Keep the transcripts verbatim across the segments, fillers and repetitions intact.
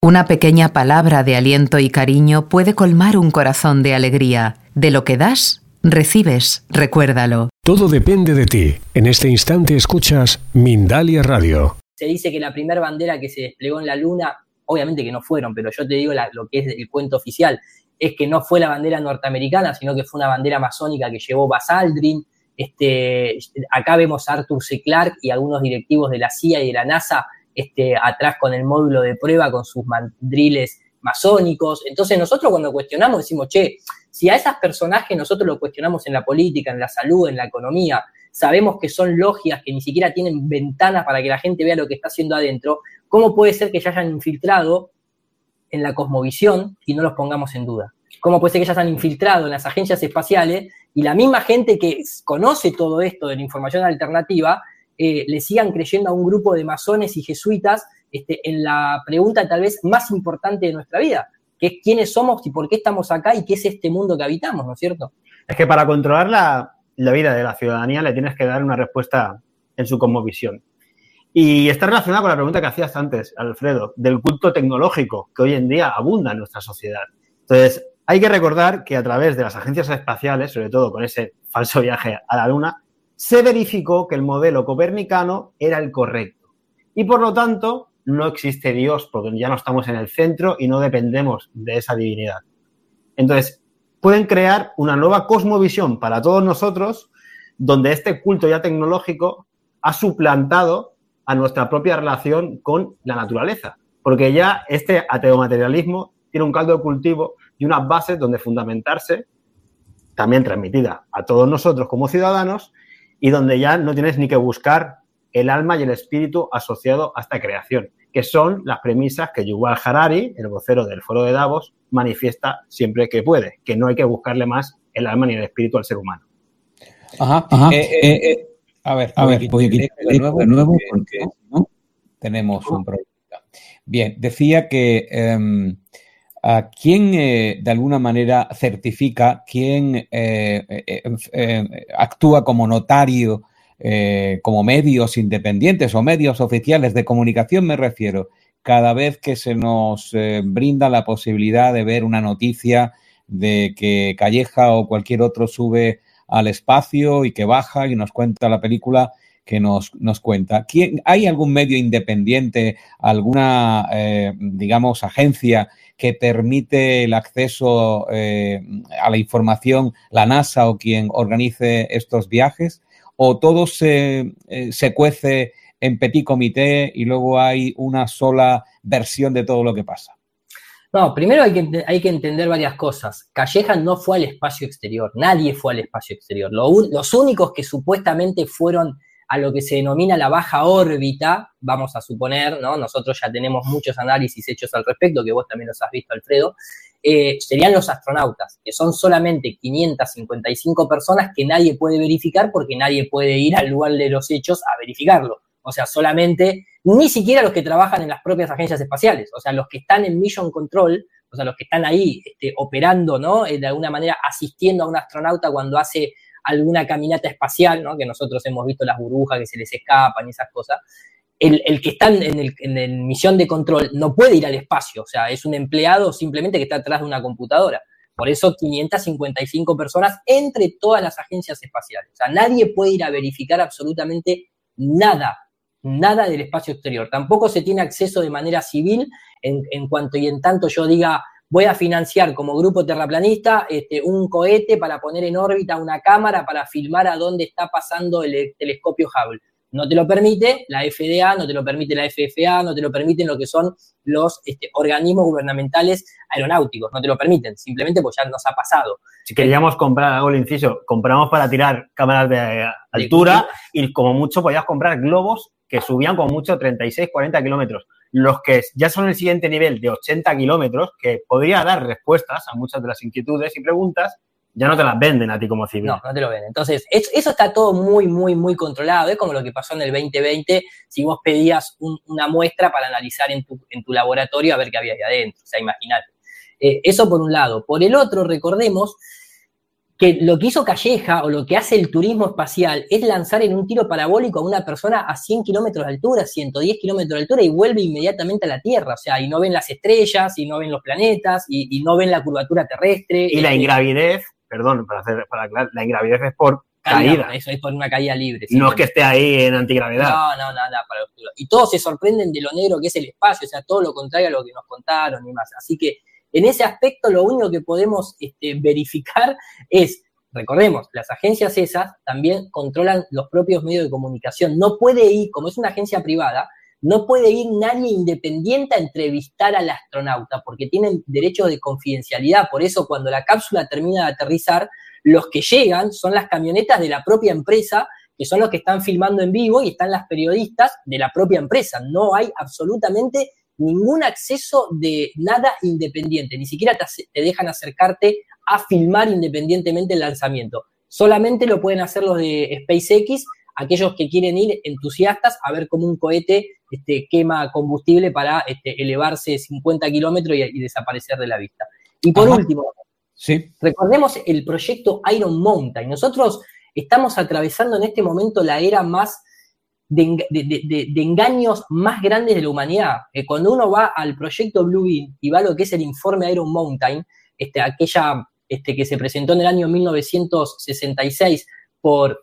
Una pequeña palabra de aliento y cariño puede colmar un corazón de alegría. De lo que das, recibes, recuérdalo. Todo depende de ti. En este instante escuchas Mindalia Radio. Se dice que la primera bandera que se desplegó en la Luna, obviamente que no fueron, pero yo te digo la, lo que es el cuento oficial, es que no fue la bandera norteamericana, sino que fue una bandera masónica que llevó Buzz Aldrin. Este, acá vemos a Arthur C. Clarke y algunos directivos de la C I A y de la NASA este, atrás con el módulo de prueba, con sus mandriles masónicos. Entonces nosotros cuando cuestionamos decimos, che, si a esos personajes nosotros lo cuestionamos en la política, en la salud, en la economía, sabemos que son logias que ni siquiera tienen ventanas para que la gente vea lo que está haciendo adentro, ¿cómo puede ser que ya hayan infiltrado en la cosmovisión y no los pongamos en duda? ¿Cómo puede ser que ya hayan infiltrado en las agencias espaciales y la misma gente que conoce todo esto de la información alternativa eh, le sigan creyendo a un grupo de masones y jesuitas este, en la pregunta tal vez más importante de nuestra vida, que es quiénes somos y por qué estamos acá y qué es este mundo que habitamos, ¿no es cierto? Es que para controlar la, la vida de la ciudadanía le tienes que dar una respuesta en su cosmovisión. Y está relacionada con la pregunta que hacías antes, Alfredo, del culto tecnológico que hoy en día abunda en nuestra sociedad. Entonces, hay que recordar que a través de las agencias espaciales, sobre todo con ese falso viaje a la Luna, se verificó que el modelo copernicano era el correcto. Y por lo tanto, no existe Dios, porque ya no estamos en el centro y no dependemos de esa divinidad. Entonces, pueden crear una nueva cosmovisión para todos nosotros, donde este culto ya tecnológico ha suplantado a nuestra propia relación con la naturaleza. Porque ya este ateomaterialismo tiene un caldo de cultivo y unas bases donde fundamentarse, también transmitida a todos nosotros como ciudadanos, y donde ya no tienes ni que buscar el alma y el espíritu asociado a esta creación, que son las premisas que Yuval Harari, el vocero del Foro de Davos, manifiesta siempre que puede, que no hay que buscarle más el alma ni el espíritu al ser humano. Ajá, ajá. Eh, eh, eh, a ver, a ver, voy de nuevo, de nuevo porque, porque ¿no? tenemos un problema. Bien, decía que eh, ¿a quién eh, de alguna manera certifica, quién eh, eh, eh, actúa como notario, eh, como medios independientes o medios oficiales de comunicación, me refiero, cada vez que se nos eh, brinda la posibilidad de ver una noticia de que Calleja o cualquier otro sube al espacio y que baja y nos cuenta la película que nos, nos cuenta? ¿Quién, ¿Hay algún medio independiente, alguna, eh, digamos, agencia que permite el acceso eh, a la información, la NASA o quien organice estos viajes? ¿O todo se, eh, se cuece en petit comité y luego hay una sola versión de todo lo que pasa? No, primero hay que, hay que entender varias cosas. Calleja no fue al espacio exterior, nadie fue al espacio exterior. Lo, los únicos que supuestamente fueron a lo que se denomina la baja órbita, vamos a suponer, ¿no? Nosotros ya tenemos muchos análisis hechos al respecto, que vos también los has visto, Alfredo, eh, serían los astronautas, que son solamente quinientas cincuenta y cinco personas que nadie puede verificar porque nadie puede ir al lugar de los hechos a verificarlo. O sea, solamente, ni siquiera los que trabajan en las propias agencias espaciales, o sea, los que están en Mission Control, o sea, los que están ahí este, operando, ¿no? Eh, de alguna manera asistiendo a un astronauta cuando hace alguna caminata espacial, ¿no? Que nosotros hemos visto las burbujas que se les escapan y esas cosas. El, el que está en el, en el misión de control no puede ir al espacio, o sea, es un empleado simplemente que está atrás de una computadora. Por eso quinientas cincuenta y cinco personas entre todas las agencias espaciales. O sea, nadie puede ir a verificar absolutamente nada, nada del espacio exterior. Tampoco se tiene acceso de manera civil en, en cuanto y en tanto yo diga, voy a financiar como grupo terraplanista este, un cohete para poner en órbita una cámara para filmar a dónde está pasando el telescopio Hubble. No te lo permite la F D A, no te lo permite la F F A, no te lo permiten lo que son los este, organismos gubernamentales aeronáuticos, no te lo permiten, simplemente porque ya nos ha pasado. Si queríamos comprar, hago el inciso, compramos para tirar cámaras de altura y como mucho podías comprar globos que subían como mucho treinta y seis, cuarenta kilómetros. Los que ya son el siguiente nivel de ochenta kilómetros, que podría dar respuestas a muchas de las inquietudes y preguntas, ya no te las venden a ti como civil. No, no te lo venden. Entonces, eso, eso está todo muy, muy, muy controlado. Es como lo que pasó en el veinte veinte, si vos pedías un, una muestra para analizar en tu, en tu laboratorio a ver qué había ahí adentro. O sea, imagínate. Eh, eso por un lado. Por el otro, recordemos, que lo que hizo Calleja o lo que hace el turismo espacial es lanzar en un tiro parabólico a una persona a cien kilómetros de altura, ciento diez kilómetros de altura y vuelve inmediatamente a la Tierra, o sea, y no ven las estrellas, y no ven los planetas, y, y no ven la curvatura terrestre. Y este, la ingravidez, perdón, para hacer para aclarar, la ingravidez es por caída. caída. Eso es por una caída libre. No es que esté ahí en antigravedad. No, no, nada, para los Y todos se sorprenden de lo negro que es el espacio, o sea, todo lo contrario a lo que nos contaron y más. Así que en ese aspecto lo único que podemos este, verificar es, recordemos, las agencias esas también controlan los propios medios de comunicación. No puede ir, como es una agencia privada, no puede ir nadie independiente a entrevistar al astronauta, porque tienen derechos de confidencialidad. Por eso cuando la cápsula termina de aterrizar, los que llegan son las camionetas de la propia empresa, que son los que están filmando en vivo, y están las periodistas de la propia empresa. No hay absolutamente ningún acceso de nada independiente, ni siquiera te, te dejan acercarte a filmar independientemente el lanzamiento. Solamente lo pueden hacer los de SpaceX, aquellos que quieren ir entusiastas a ver cómo un cohete este, quema combustible para este, elevarse cincuenta kilómetros y, y desaparecer de la vista. Y por Ajá. último, sí. recordemos el proyecto Iron Mountain. Nosotros estamos atravesando en este momento la era más De, de, de, de engaños más grandes de la humanidad. Eh, cuando uno va al proyecto Blue Beam y va a lo que es el informe Iron Mountain, este, aquella este, que se presentó en el año mil novecientos sesenta y seis por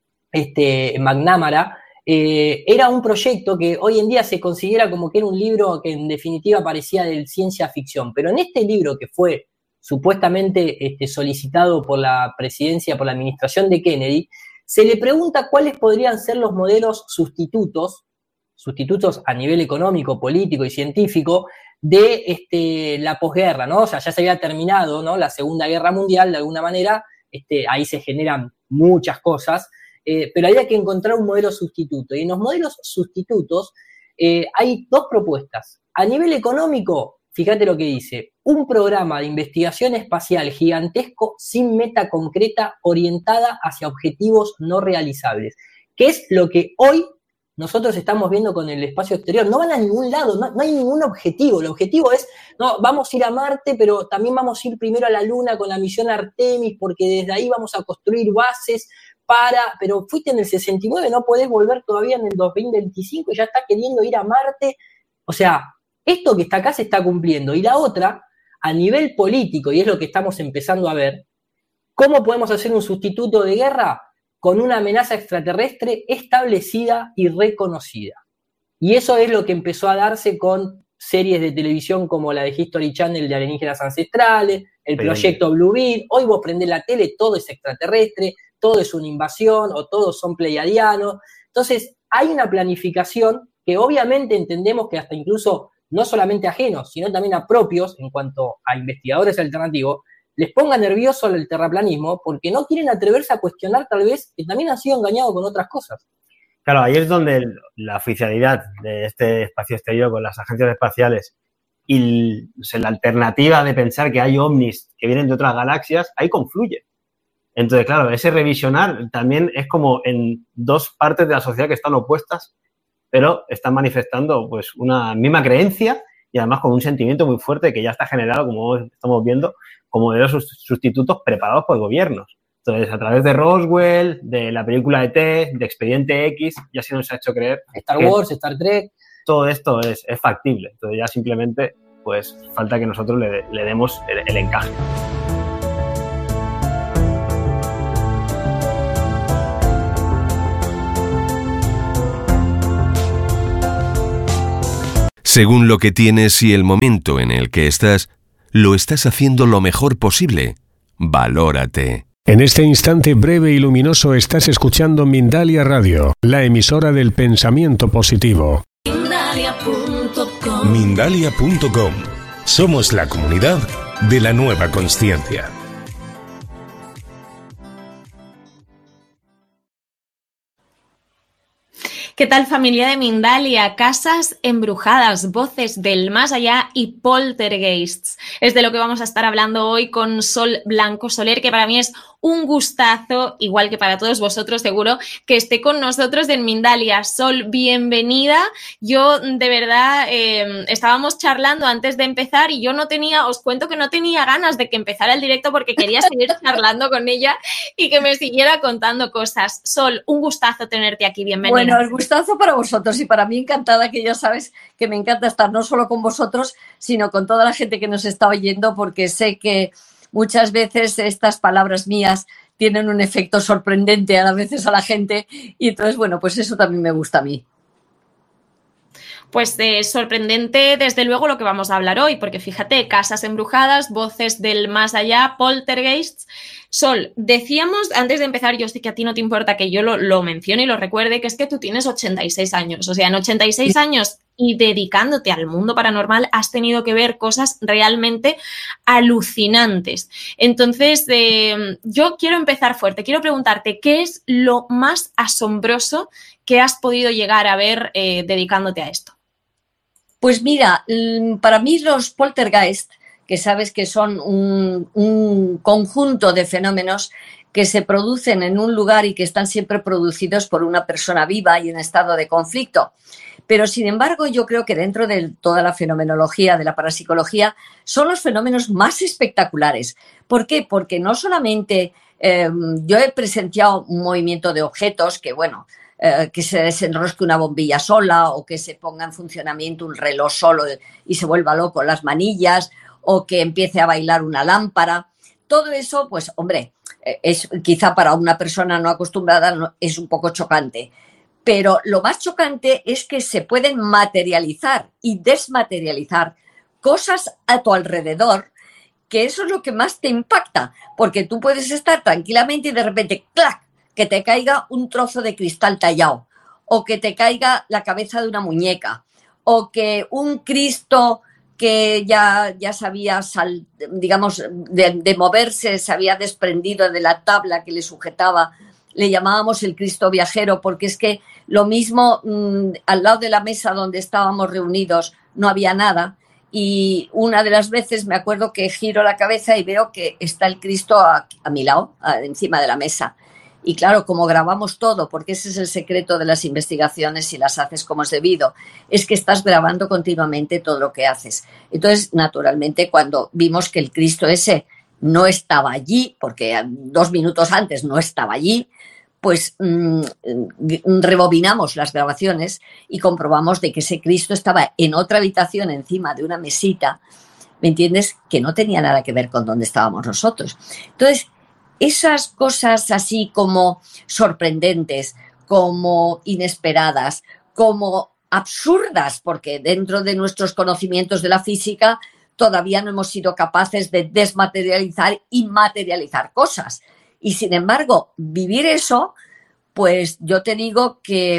este, McNamara, eh, era un proyecto que hoy en día se considera como que era un libro que en definitiva parecía de ciencia ficción, pero en este libro que fue supuestamente este, solicitado por la presidencia, por la administración de Kennedy, se le pregunta cuáles podrían ser los modelos sustitutos, sustitutos a nivel económico, político y científico, de este, la posguerra, ¿no? O sea, ya se había terminado, ¿no?, la Segunda Guerra Mundial, de alguna manera, este, ahí se generan muchas cosas, eh, pero había que encontrar un modelo sustituto. Y en los modelos sustitutos eh, hay dos propuestas. A nivel económico, fíjate lo que dice, un programa de investigación espacial gigantesco sin meta concreta orientada hacia objetivos no realizables, que es lo que hoy nosotros estamos viendo con el espacio exterior. No van a ningún lado, no, no hay ningún objetivo. El objetivo es, no, vamos a ir a Marte, pero también vamos a ir primero a la Luna con la misión Artemis, porque desde ahí vamos a construir bases para, pero fuiste en el sesenta y nueve, no podés volver todavía en el dos mil veinticinco y ya estás queriendo ir a Marte. O sea, esto que está acá se está cumpliendo. Y la otra, a nivel político, y es lo que estamos empezando a ver, ¿cómo podemos hacer un sustituto de guerra? Con una amenaza extraterrestre establecida y reconocida. Y eso es lo que empezó a darse con series de televisión como la de History Channel de alienígenas ancestrales, el Bien. proyecto Blue Beam. Hoy vos prendés la tele, todo es extraterrestre, todo es una invasión o todos son pleiadianos. Entonces, hay una planificación que obviamente entendemos que hasta incluso no solamente ajenos, sino también a propios, en cuanto a investigadores alternativos, les ponga nervioso el terraplanismo porque no quieren atreverse a cuestionar tal vez que también han sido engañados con otras cosas. Claro, ahí es donde el, la oficialidad de este espacio exterior con las agencias espaciales y el, o sea, la alternativa de pensar que hay ovnis que vienen de otras galaxias, ahí confluye. Entonces, claro, ese revisionar también es como en dos partes de la sociedad que están opuestas, pero están manifestando pues una misma creencia y además con un sentimiento muy fuerte que ya está generado, como estamos viendo, como de los sustitutos preparados por gobiernos. Entonces, a través de Roswell, de la película E T, de Expediente X, ya se nos ha hecho creer Star Wars, Star Trek. Todo esto es, es factible. Entonces, ya simplemente, pues, falta que nosotros le, le demos el, el encaje. Según lo que tienes y el momento en el que estás, lo estás haciendo lo mejor posible. Valórate. En este instante breve y luminoso estás escuchando Mindalia Radio, la emisora del pensamiento positivo. Mindalia punto com. Mindalia punto com. Somos la comunidad de la nueva consciencia. ¿Qué tal, familia de Mindalia? Casas embrujadas, voces del más allá y poltergeists. Es de lo que vamos a estar hablando hoy con Sol Blanco Soler, que para mí es un gustazo, igual que para todos vosotros seguro, que esté con nosotros en Mindalia. Sol, bienvenida. Yo de verdad eh, estábamos charlando antes de empezar y yo no tenía, os cuento que no tenía ganas de que empezara el directo porque quería seguir charlando con ella y que me siguiera contando cosas. Sol, un gustazo tenerte aquí, bienvenida. Bueno, el gustazo para vosotros y para mí encantada, que ya sabes que me encanta estar no solo con vosotros, sino con toda la gente que nos está oyendo, porque sé que muchas veces estas palabras mías tienen un efecto sorprendente a veces a la gente y entonces, bueno, pues eso también me gusta a mí. Pues eh, sorprendente, desde luego, lo que vamos a hablar hoy, porque fíjate, casas embrujadas, voces del más allá, poltergeists. Sol, decíamos antes de empezar, yo sé que a ti no te importa que yo lo, lo mencione y lo recuerde, que es que tú tienes ochenta y seis años. O sea, en ochenta y seis años y dedicándote al mundo paranormal has tenido que ver cosas realmente alucinantes. Entonces, eh, yo quiero empezar fuerte. Quiero preguntarte, ¿qué es lo más asombroso que has podido llegar a ver eh, dedicándote a esto? Pues mira, para mí los poltergeist, que sabes que son un, un conjunto de fenómenos que se producen en un lugar y que están siempre producidos por una persona viva y en estado de conflicto. Pero, sin embargo, yo creo que dentro de toda la fenomenología de la parapsicología son los fenómenos más espectaculares. ¿Por qué? Porque no solamente eh, yo he presenciado un movimiento de objetos que, bueno, eh, que se desenrosque una bombilla sola o que se ponga en funcionamiento un reloj solo y se vuelva loco las manillas o que empiece a bailar una lámpara. Todo eso, pues, hombre, es quizá para una persona no acostumbrada no, es un poco chocante. Pero lo más chocante es que se pueden materializar y desmaterializar cosas a tu alrededor, que eso es lo que más te impacta, porque tú puedes estar tranquilamente y de repente, ¡clac!, que te caiga un trozo de cristal tallado, o que te caiga la cabeza de una muñeca, o que un Cristo que ya, ya sabía, sal, digamos, de, de moverse, se había desprendido de la tabla que le sujetaba. Le llamábamos el Cristo viajero porque es que lo mismo mmm, al lado de la mesa donde estábamos reunidos no había nada y una de las veces me acuerdo que giro la cabeza y veo que está el Cristo a, a mi lado, a, encima de la mesa. Y claro, como grabamos todo, porque ese es el secreto de las investigaciones si las haces como es debido, es que estás grabando continuamente todo lo que haces. Entonces, naturalmente, cuando vimos que el Cristo ese no estaba allí, porque dos minutos antes no estaba allí, pues mmm, rebobinamos las grabaciones y comprobamos de que ese Cristo estaba en otra habitación encima de una mesita, ¿me entiendes? Que no tenía nada que ver con donde estábamos nosotros. Entonces, esas cosas así como sorprendentes, como inesperadas, como absurdas, porque dentro de nuestros conocimientos de la física todavía no hemos sido capaces de desmaterializar y materializar cosas. Y sin embargo, vivir eso, pues yo te digo que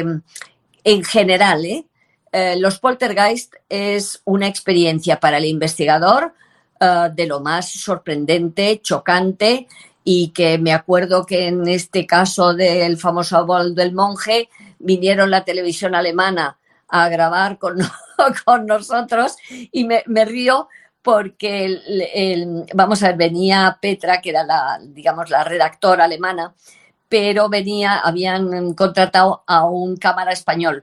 en general, ¿eh? Eh, los poltergeist es una experiencia para el investigador uh, de lo más sorprendente, chocante, y que me acuerdo que en este caso del famoso abuelo del monje vinieron la televisión alemana a grabar con, con nosotros y me, me río porque, el, el, vamos a ver, venía Petra, que era la, digamos, la redactora alemana, pero venía, habían contratado a un cámara español.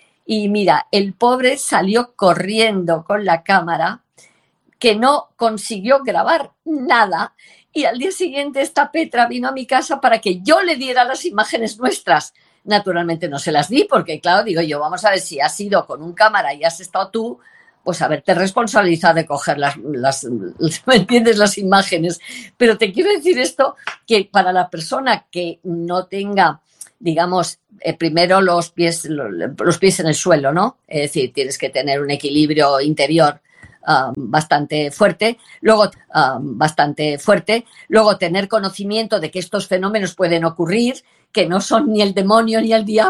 Y mira, el pobre salió corriendo con la cámara, que no consiguió grabar nada, y al día siguiente esta Petra vino a mi casa para que yo le diera las imágenes nuestras. Naturalmente no se las di porque, claro, digo yo, vamos a ver si has ido con un cámara y has estado tú, pues haberte responsabilizado de coger las, las, ¿me entiendes?, las imágenes. Pero te quiero decir esto, que para la persona que no tenga, digamos, eh, primero los pies, los, los pies en el suelo, ¿no? Es decir, tienes que tener un equilibrio interior Uh, bastante fuerte, luego uh, bastante fuerte, luego tener conocimiento de que estos fenómenos pueden ocurrir, que no son ni el demonio ni el diablo,